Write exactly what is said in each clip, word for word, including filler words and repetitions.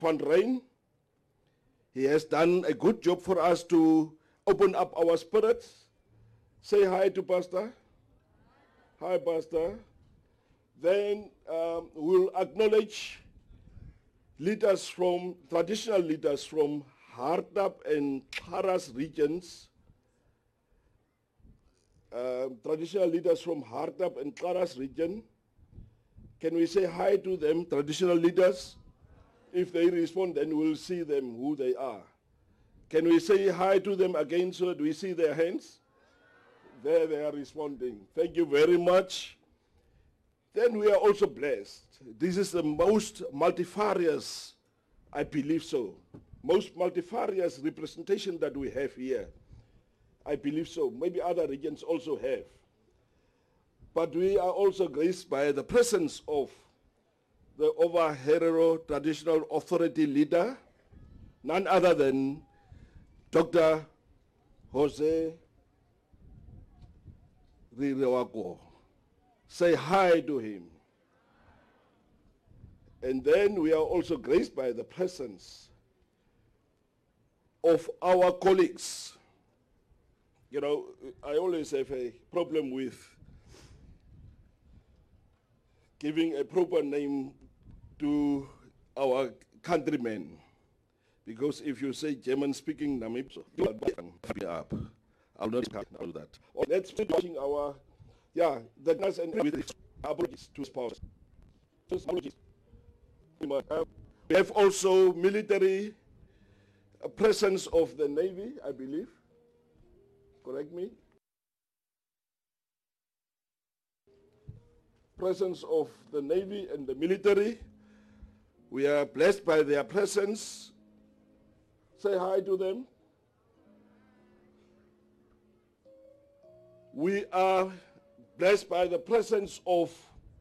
Van Rijn. He has done a good job for us to open up our spirits. Say hi to Pastor. Hi, Pastor. Then um, we'll acknowledge leaders from, traditional leaders from Hardap and Xaras regions. Uh, traditional leaders from Hardap and Xaras region. Can we say hi to them, traditional leaders? If they respond, then we'll see them, who they are. Can we say hi to them again so that we see their hands? There they are responding. Thank you very much. Then we are also blessed. This is the most multifarious, I believe so, most multifarious representation that we have here. I believe so. Maybe other regions also have. But we are also graced by the presence of the Ova Herero Traditional Authority leader, none other than Doctor Jose Rirewako. Say hi to him. And then we are also graced by the presence of our colleagues. You know, I always have a problem with giving a proper name to our countrymen. Because if you say German-speaking Namibia, up. I'll not do that. Or let's be watching our, yeah, the guys and with apologies to spouse. Apologies. We have also military presence of the Navy, I believe. Correct me? Presence of the Navy and the military. We are blessed by their presence. Say hi to them. We are blessed by the presence of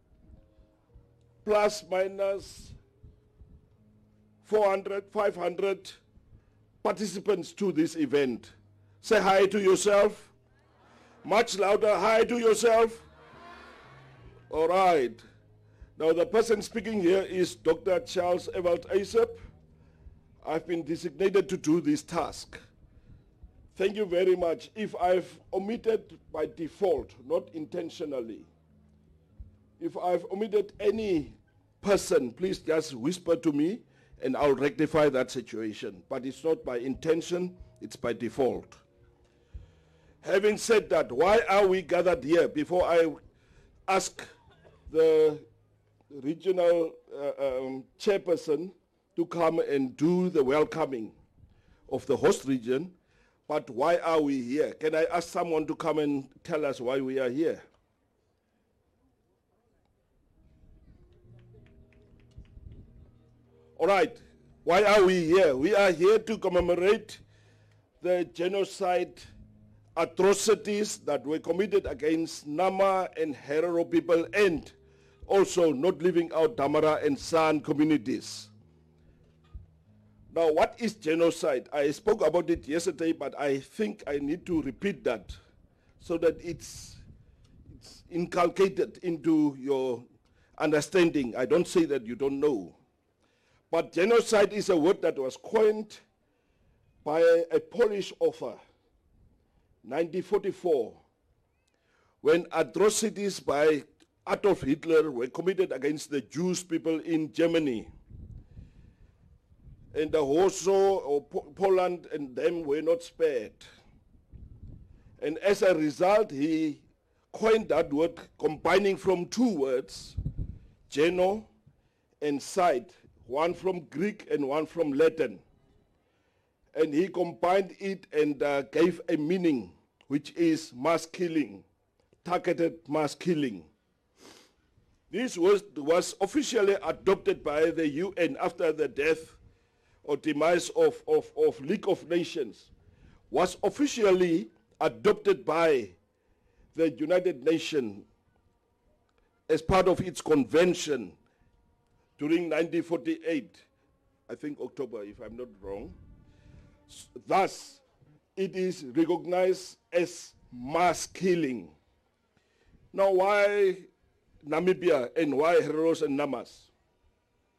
plus minus four hundred, five hundred participants to this event. Say hi to yourself. Much louder, hi to yourself. All right. Now the person speaking here is Doctor Charles Ewald Eisep. I've been designated to do this task. Thank you very much. If I've omitted by default, not intentionally, if I've omitted any person, please just whisper to me and I'll rectify that situation. But it's not by intention, it's by default. Having said that, why are we gathered here? Before I ask the regional uh, um, chairperson to come and do the welcoming of the host region, but why are we here? Can I ask someone to come and tell us why we are here? All right, why are we here? We are here to commemorate the genocide atrocities that were committed against Nama and Herero people, and also not leaving out Damara and San communities. Now, what is genocide? I spoke about it yesterday, but I think I need to repeat that so that it's, it's inculcated into your understanding. I don't say that you don't know. But genocide is a word that was coined by a, a Polish author, nineteen forty-four, when atrocities by Adolf Hitler were committed against the Jewish people in Germany. And the Warsaw or po Poland and them were not spared. And as a result, he coined that word, combining from two words, geno and cide, one from Greek and one from Latin. And he combined it and uh, gave a meaning, which is mass killing, targeted mass killing. This was, was officially adopted by the U N after the death or demise of, of, of League of Nations, was officially adopted by the United Nations as part of its convention during nineteen forty-eight, I think October, if I'm not wrong. Thus, it is recognized as mass killing. Now, why Namibia and why Hereros and Namas?